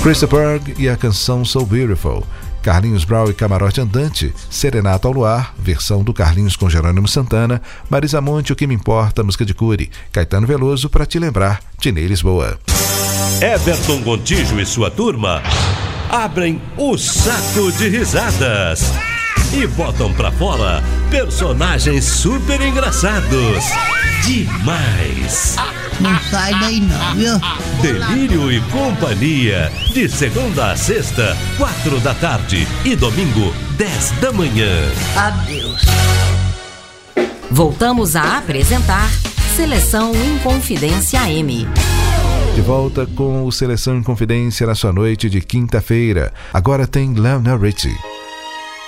Christopher e a canção So Beautiful. Carlinhos Brau e Camarote Andante, Serenata ao Luar, versão do Carlinhos com Jerônimo Santana, Marisa Monte, O Que Me Importa, música de Cury, Caetano Veloso, Pra Te Lembrar, Tinei Lisboa. Everton Gontijo e sua turma abrem o saco de risadas e botam pra fora personagens super engraçados. Demais! Não sai daí não, viu? Delírio e Companhia, de segunda a sexta, 4 da tarde e domingo, 10 da manhã. Adeus. Voltamos a apresentar Seleção Inconfidência M. De volta com o Seleção Inconfidência na sua noite de quinta-feira. Agora tem Lionel Richie.